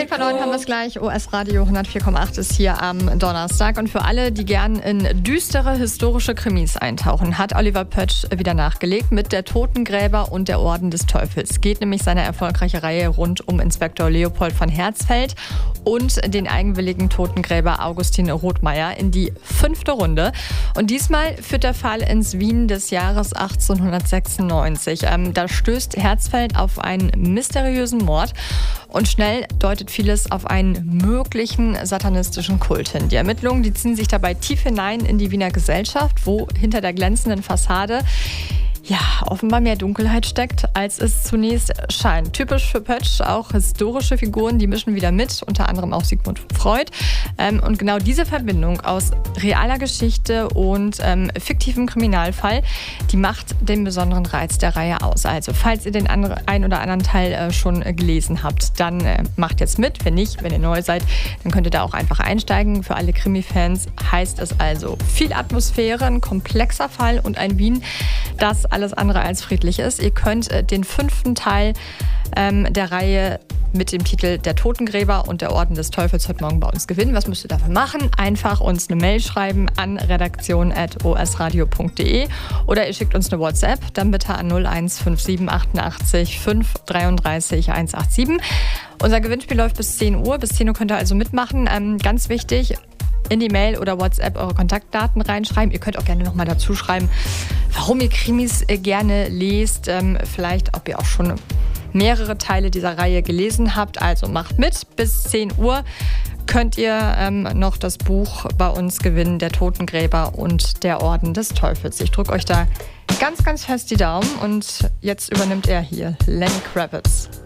10:09 haben wir es gleich. OS Radio 104,8 ist hier am Donnerstag. Und für alle, die gern in düstere historische Krimis eintauchen, hat Oliver Pötsch wieder nachgelegt mit Der Totengräber und der Orden des Teufels. Geht nämlich seine erfolgreiche Reihe rund um Inspektor Leopold von Herzfeld und den eigenwilligen Totengräber Augustin Rothmeier in die 5. Runde. Und diesmal führt der Fall ins Wien des Jahres 1896. Da stößt Herzfeld auf einen mysteriösen Mord und schnell deutet vieles auf einen möglichen satanistischen Kult hin. Die Ermittlungen, die ziehen sich dabei tief hinein in die Wiener Gesellschaft, wo hinter der glänzenden Fassade offenbar mehr Dunkelheit steckt, als es zunächst scheint. Typisch für Pötsch auch historische Figuren, die mischen wieder mit, unter anderem auch Sigmund Freud. Und genau diese Verbindung aus realer Geschichte und fiktivem Kriminalfall, die macht den besonderen Reiz der Reihe aus. Also, falls ihr den ein oder anderen Teil schon gelesen habt, dann macht jetzt mit. Wenn nicht, wenn ihr neu seid, dann könnt ihr da auch einfach einsteigen. Für alle Krimi-Fans heißt es also viel Atmosphäre, ein komplexer Fall und ein Wien, das alles andere als friedlich ist. Ihr könnt den 5. Teil der Reihe mit dem Titel Der Totengräber und der Orden des Teufels heute Morgen bei uns gewinnen. Was müsst ihr dafür machen? Einfach uns eine Mail schreiben an redaktion@osradio.de oder ihr schickt uns eine WhatsApp, dann bitte an 0157 88 533 187. Unser Gewinnspiel läuft bis 10 Uhr. Bis 10 Uhr könnt ihr also mitmachen. Ganz wichtig, in die Mail oder WhatsApp eure Kontaktdaten reinschreiben. Ihr könnt auch gerne nochmal dazu schreiben, warum ihr Krimis gerne lest. Vielleicht, ob ihr auch schon mehrere Teile dieser Reihe gelesen habt. Also macht mit. Bis 10 Uhr könnt ihr noch das Buch bei uns gewinnen, Der Totengräber und der Orden des Teufels. Ich drücke euch da ganz, ganz fest die Daumen. Und jetzt übernimmt er hier Lenny Kravitz.